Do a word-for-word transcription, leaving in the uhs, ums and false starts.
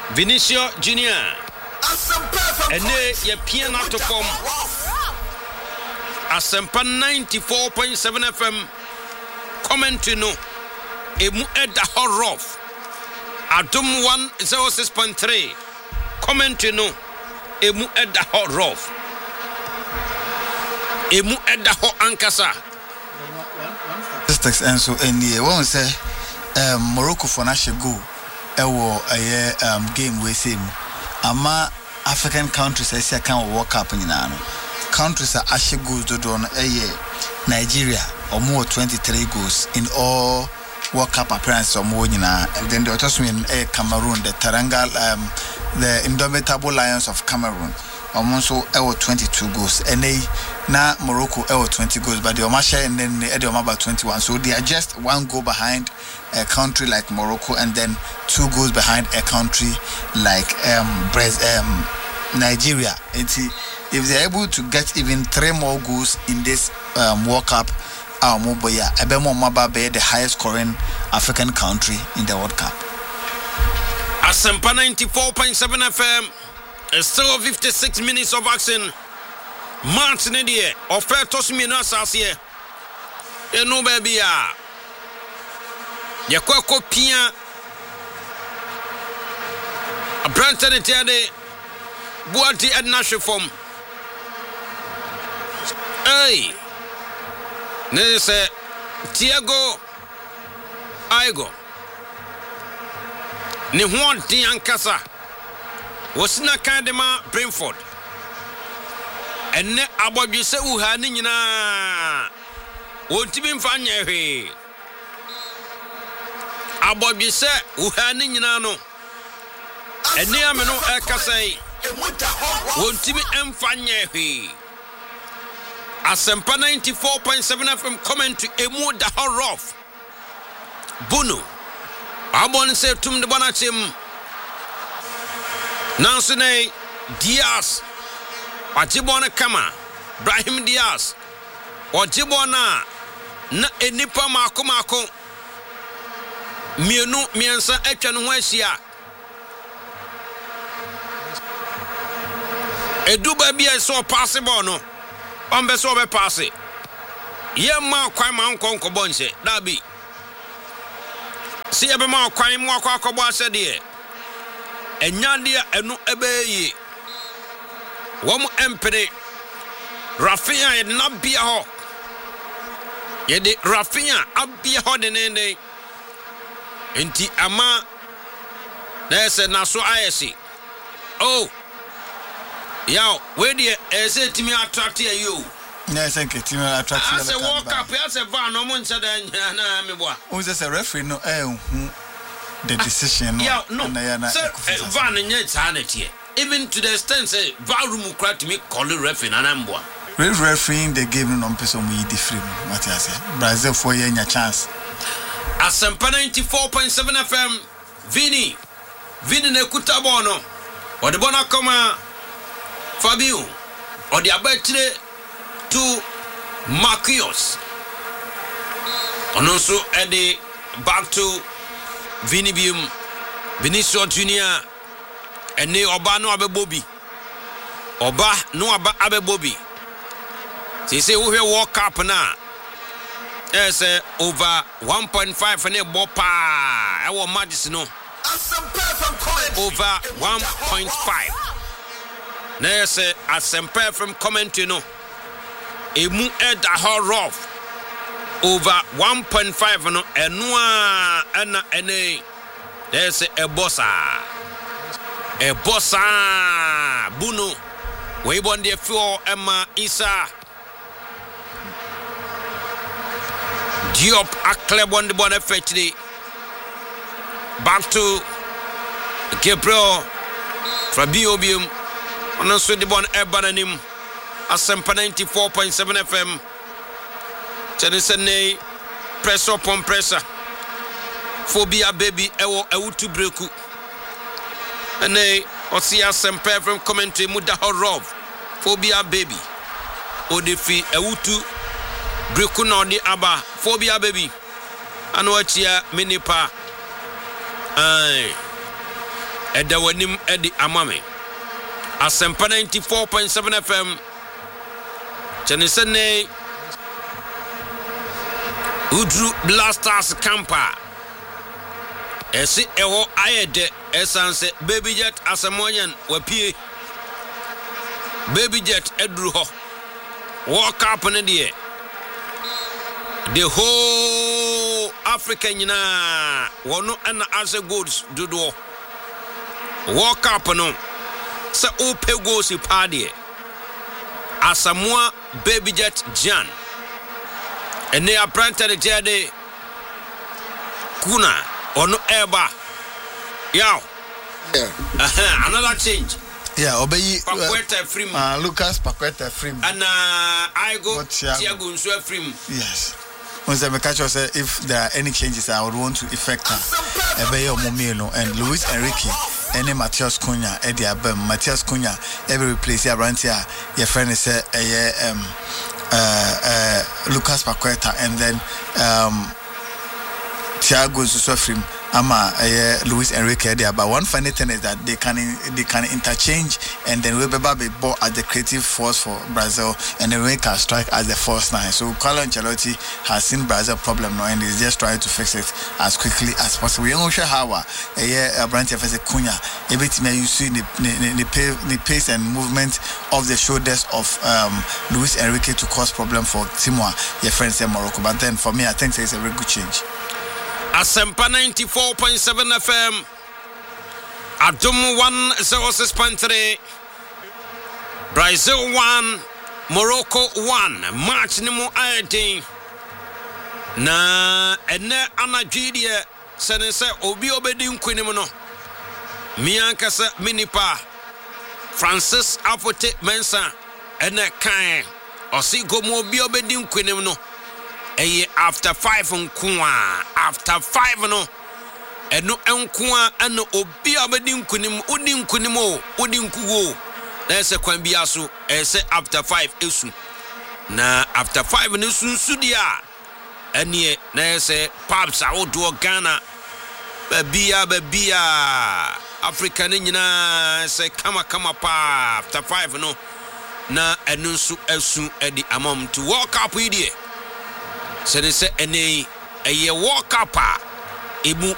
Vinicio Junior ene ye piano to form Asempa ninety-four point seven F M comment no emu eda horof Adum one oh six point three comment no emu eda horof emu eda ho ankasa statistics and so any won't say um Morocco for national go ewo aye um game we say ama African countries say can World Cup nyina no countries are ashe goals do don aye Nigeria omo twenty-three goals in all World Cup appearances omo nyina, and then the others win eh Cameroon, the Teranga um the Indomitable Lions of Cameroon omo so ewo twenty-two goals, and they na Morocco ewo twenty goals, but the Omasha and then the about twenty-one, so they are just one goal behind a country like Morocco and then two goals behind a country like um Brazil, um Nigeria. If they're able to get even three more goals in this um, World Cup, our Moboya, Ebemo Mababe, the highest scoring African country in the World Cup. Asempa ninety-four point seven F M is still fifty-six minutes of action. Martin Edie, offer Tosmino Sassie. You know, baby, ah. Yakoko Pia. A Branton Etiade. Boati Edna Shifom. Hey, Nese Tiago Aigo Ni Juan Tiankasa Wasina Kadema Brentford Ene Abobise Uhani Nina Wontibi Mfanya he Abobise Uhani Nina no Ene Ameno Ekasai Wontibi Mfanya he Asempa ninety-four point seven F M comment to Emu Dahorof Bunu Abon se tum de bonachim Nansune Diaz Wajibona Kama Brahim Diaz Wajibona Na enipa mako mako Mienu miensa etwa no hwahia Eduba bia so possible no Ombe so be pass it. Ye ma kwan ma nko nko bonche. Dabi. Si ebe ma kwan mu akwa akọbọ ase de. Enya de enu ebe yi. Wo mu empere. Rafinha ye na bia ho. Ye de Rafinha abia ho de ne ne. Enti ama na se na so ayesi. Oh. Yo, where the is it to me attract you? Yes, I get you attract you. I say walk up, I say van no one said na me boy. Who's this a referee no eh the decision no. Yeah, no. Sir, van nyɛ sanity. Even to the extent say van room cry to me call the referee na nambo. Refereeing the game no person we different. What I say? Brazil for you your chance. Asempa ninety-four point seven F M Vini. Vini ne kutabono. Ode bona koma Fabio, or the abetre to Marquinhos. And also Eddie back to Vinibium, Vinicio Junior, and ne Oba no Abe Bobby. Oba no Aba Abe Bobby. They say we will walk up now. There's uh, over one point five for ne Bopa. I want Madison no. Over one point five. Nese Asempa from commenting no Emu eda horof over one point five no enua ena ene Nese ebosa Ebosa Bunu we bon de fio Emma Isa Diop aklebon de bon effectually back to Gabriel Fabiobium on so the bon ebananim Asempa ninety-four point seven F M Chenisene press up on pressure Phobia baby ewo ewutu breku ene osi Asempa from commentary muda horov Phobia baby odefi ewutu breku na odi aba Phobia baby anu achia minipa ai ɛda w'anim ɛdi amame Asempa ninety-four point seven F M kyɛne sɛ ne Udru Blasters Campa ɛsi ɛhɔ ayɛdɛ ɛsan sɛ Baby Jet Asamoah wapie Baby Jet ɛduru hɔ World Cup ne deɛ the whole Africa nyinaa wɔno ɛna ase goals dodoɔ World Cup no sɛ ope goals paa deɛ Asamoah Baby Jet Jan ɛne apranta de tɛde kuna ɔno ɛba yaw yeah uh-huh. Another change yeah obeyi Paqueta Frim uh, Lucas Paqueta Frim and uh, I go Thiago Nsu Frim yes. Once I catch us, if there are any changes, I would want to effect Ebeyo Momelo and Luis Enrique, any Matheus Cunha, Eddie Abem, Matheus Cunha, every replace here around here. Your friend is a um uh uh Lucas Paqueta and then um Thiago Nsu Ama uh, Luis Enrique there. But one funny thing is that they can they can interchange and then Weber be bought as the creative force for Brazil and then we can strike as the first nine. So Carlo Ancelotti has seen Brazil problem now and is just trying to fix it as quickly as possible. We don't sure how a year Brandt F S Cunha everything you see the the, the pace and movement of the shoulders of um, Luis Enrique to cause problem for Timor, your friends in Morocco. But then for me I think it's a very good change. Asempa ninety-four point seven F M Adum one zero six point three Brazil one Morocco one match ni mo ayedin na ene anadwidie sene se obi obedi nkunim no mianka se minipa Francis Apote Mensah ene kan osi gomo obi obedi nkunim no Eye after five nkoa after five no eno nkoa eno obi abedi nkunim odi nkunim o odi nkugo na ese kwan bia so ese after five esu na after five no sunsu dia enie na ese paps awodo Ghana babia babia Africa ne nyina ese kama kama pa after five no na eno nsu esu edi amom to World Cup idie Sene se ene eye World Cup a emu